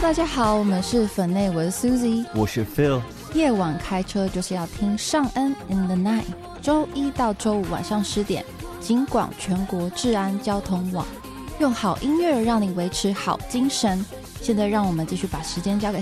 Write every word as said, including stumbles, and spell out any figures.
大家好，我们是粉内，我是 Suzy， 我是 Phil。 夜晚开车就是要听尚恩 in the night， 周一到周五晚上十点，警广全国治安交通网，用好音乐让你维持好精神。现在让我们继续把时间交给